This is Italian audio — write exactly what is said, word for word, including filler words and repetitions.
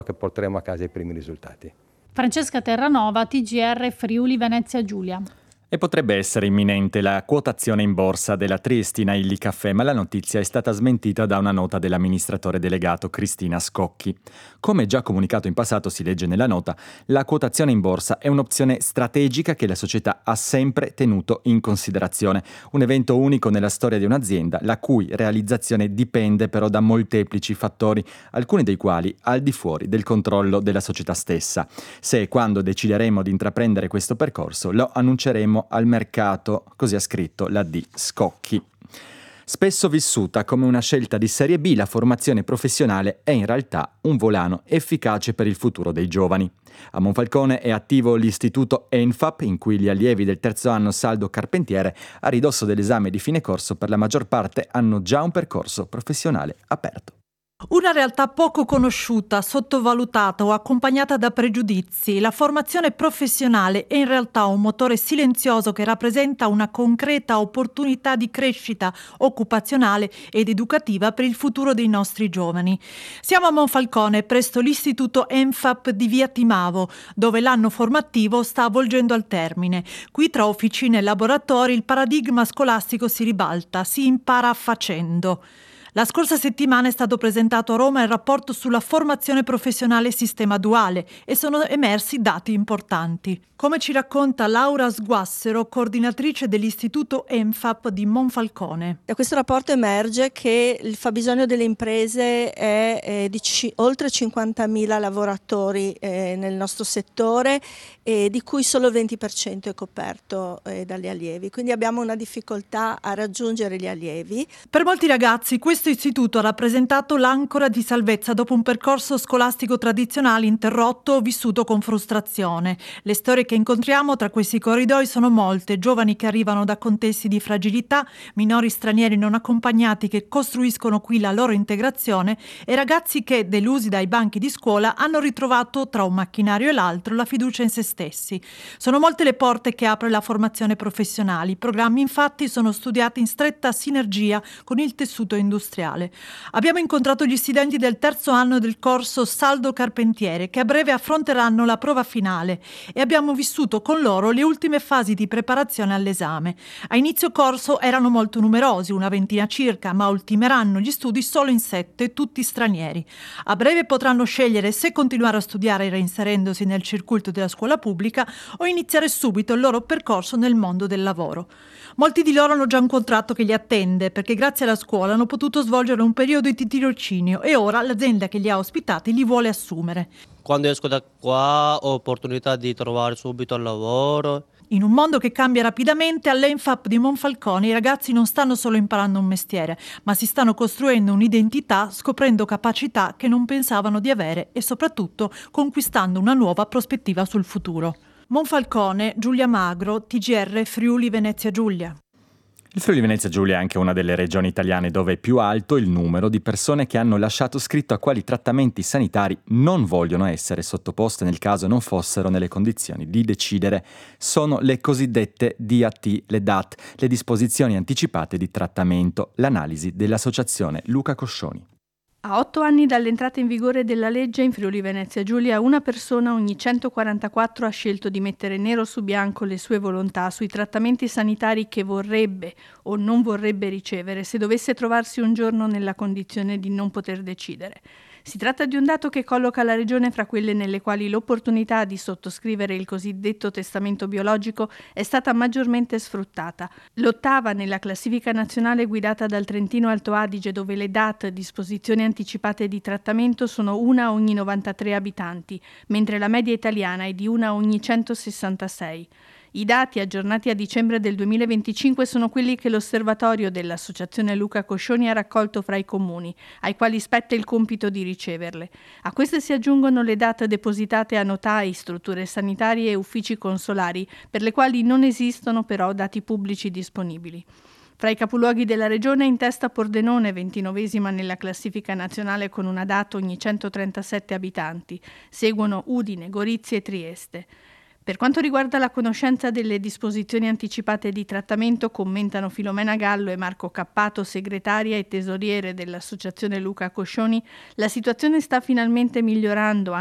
che porteremo a casa i primi risultati. Francesca Terranova, T G R Friuli Venezia Giulia. E potrebbe essere imminente la quotazione in borsa della Triestina Illy Caffè, ma la notizia è stata smentita da una nota dell'amministratore delegato Cristina Scocchi. Come già comunicato in passato, si legge nella nota, la quotazione in borsa è un'opzione strategica che la società ha sempre tenuto in considerazione. Un evento unico nella storia di un'azienda, la cui realizzazione dipende però da molteplici fattori, alcuni dei quali al di fuori del controllo della società stessa. Se e quando decideremo di intraprendere questo percorso, lo annunceremo al mercato, così ha scritto la D. Scocchi. Spesso vissuta come una scelta di serie B, la formazione professionale è in realtà un volano efficace per il futuro dei giovani. A Monfalcone è attivo l'istituto E N F A P, in cui gli allievi del terzo anno saldo carpentiere, a ridosso dell'esame di fine corso, per la maggior parte hanno già un percorso professionale aperto. Una realtà poco conosciuta, sottovalutata o accompagnata da pregiudizi. La formazione professionale è in realtà un motore silenzioso che rappresenta una concreta opportunità di crescita occupazionale ed educativa per il futuro dei nostri giovani. Siamo a Monfalcone, presso l'istituto E N F A P di via Timavo, dove l'anno formativo sta avvolgendo al termine. Qui tra officine e laboratori il paradigma scolastico si ribalta, si impara facendo. La scorsa settimana è stato presentato a Roma il rapporto sulla formazione professionale e sistema duale e sono emersi dati importanti. Come ci racconta Laura Sguassero, coordinatrice dell'istituto E N F A P di Monfalcone. Da questo rapporto emerge che il fabbisogno delle imprese è eh, di ci, oltre cinquantamila lavoratori eh, nel nostro settore, e di cui solo il venti per cento è coperto eh, dagli allievi. Quindi abbiamo una difficoltà a raggiungere gli allievi. Per molti ragazzi questo istituto ha rappresentato l'ancora di salvezza dopo un percorso scolastico tradizionale interrotto o vissuto con frustrazione. Le storie che incontriamo tra questi corridoi sono molte: giovani che arrivano da contesti di fragilità, minori stranieri non accompagnati che costruiscono qui la loro integrazione e ragazzi che, delusi dai banchi di scuola, hanno ritrovato tra un macchinario e l'altro la fiducia in se stessi. Sono molte le porte che apre la formazione professionale. I programmi infatti sono studiati in stretta sinergia con il tessuto industriale. Abbiamo incontrato gli studenti del terzo anno del corso Saldo Carpentiere che a breve affronteranno la prova finale e abbiamo vissuto con loro le ultime fasi di preparazione all'esame. A inizio corso erano molto numerosi, una ventina circa, ma ultimeranno gli studi solo in sette, tutti stranieri. A breve potranno scegliere se continuare a studiare reinserendosi nel circuito della scuola pubblica o iniziare subito il loro percorso nel mondo del lavoro. Molti di loro hanno già un contratto che li attende perché grazie alla scuola hanno potuto svolgere un periodo di tirocinio e ora l'azienda che li ha ospitati li vuole assumere. Quando esco da qua ho opportunità di trovare subito il lavoro. In un mondo che cambia rapidamente, all'E N F A P di Monfalcone i ragazzi non stanno solo imparando un mestiere, ma si stanno costruendo un'identità, scoprendo capacità che non pensavano di avere e soprattutto conquistando una nuova prospettiva sul futuro. Monfalcone, Giulia Magro, T G R Friuli Venezia Giulia. Il Friuli Venezia Giulia è anche una delle regioni italiane dove è più alto il numero di persone che hanno lasciato scritto a quali trattamenti sanitari non vogliono essere sottoposte nel caso non fossero nelle condizioni di decidere. Sono le cosiddette D A T, le D A T, le disposizioni anticipate di trattamento. L'analisi dell'associazione Luca Coscioni. A otto anni dall'entrata in vigore della legge, in Friuli Venezia Giulia una persona ogni centoquarantaquattro ha scelto di mettere nero su bianco le sue volontà sui trattamenti sanitari che vorrebbe o non vorrebbe ricevere se dovesse trovarsi un giorno nella condizione di non poter decidere. Si tratta di un dato che colloca la regione fra quelle nelle quali l'opportunità di sottoscrivere il cosiddetto testamento biologico è stata maggiormente sfruttata. L'ottava nella classifica nazionale guidata dal Trentino Alto Adige, dove le D A T, disposizioni anticipate di trattamento, sono una ogni novantatré abitanti, mentre la media italiana è di una ogni centosessantasei. I dati aggiornati a dicembre del duemilaventicinque sono quelli che l'osservatorio dell'Associazione Luca Coscioni ha raccolto fra i comuni, ai quali spetta il compito di riceverle. A queste si aggiungono le date depositate a notai, strutture sanitarie e uffici consolari, per le quali non esistono però dati pubblici disponibili. Fra i capoluoghi della regione in testa Pordenone, ventinovesima nella classifica nazionale con una D A T ogni centotrentasette abitanti. Seguono Udine, Gorizia e Trieste. Per quanto riguarda la conoscenza delle disposizioni anticipate di trattamento, commentano Filomena Gallo e Marco Cappato, segretaria e tesoriere dell'Associazione Luca Coscioni, la situazione sta finalmente migliorando